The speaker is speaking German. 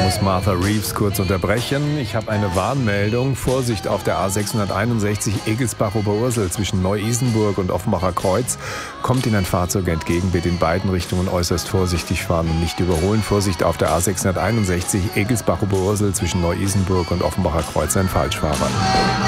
muss Martha Reeves kurz unterbrechen. Ich habe eine Warnmeldung. Vorsicht auf der A661 Egelsbach-Oberursel zwischen Neu-Isenburg und Offenbacher Kreuz. Kommt Ihnen ein Fahrzeug entgegen, bitte in beiden Richtungen äußerst vorsichtig fahren und nicht überholen. Vorsicht auf der A661 Egelsbach-Oberursel zwischen Neu-Isenburg und Offenbacher Kreuz, ein Falschfahrer.